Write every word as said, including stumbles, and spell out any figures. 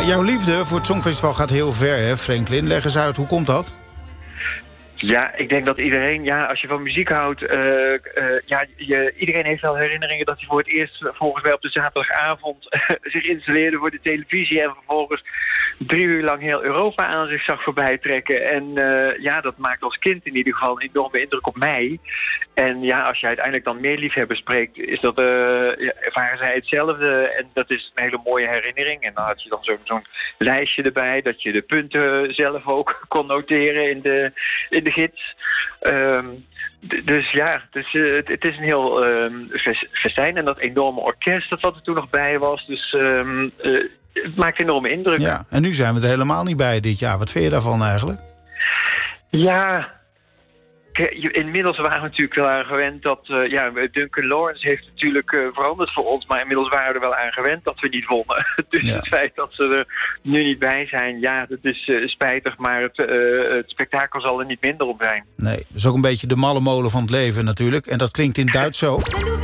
Maar jouw liefde voor het Songfestival gaat heel ver, hè, Franklin? Leg eens uit, hoe komt dat? Ja, ik denk dat iedereen, ja, als je van muziek houdt, uh, uh, ja, je, iedereen heeft wel herinneringen dat hij voor het eerst volgens mij op de zaterdagavond uh, zich installeerde voor de televisie en vervolgens drie uur lang heel Europa aan zich zag voorbij trekken. En uh, ja, dat maakt als kind in ieder geval een enorme indruk op mij. En ja, als je uiteindelijk dan meer liefhebbers spreekt, is dat, uh, ja, ervaren zij hetzelfde. En dat is een hele mooie herinnering. En dan had je dan zo, zo'n lijstje erbij, dat je de punten zelf ook kon noteren in de, in de gids. Um, d- dus ja, dus, uh, het, het is een heel um, festijn. En dat enorme orkest dat wat er toen nog bij was. Dus um, uh, het maakt enorme indruk. Ja, en nu zijn we er helemaal niet bij dit jaar. Wat vind je daarvan eigenlijk? Ja, inmiddels waren we natuurlijk wel aan gewend dat... Uh, ja, Duncan Lawrence heeft natuurlijk uh, veranderd voor ons... maar inmiddels waren we er wel aan gewend dat we niet wonnen. Dus ja. Het feit dat ze er nu niet bij zijn... ja, dat is uh, spijtig, maar het, uh, het spektakel zal er niet minder op zijn. Nee, dat is ook een beetje de malle molen van het leven natuurlijk. En dat klinkt in Duits zo.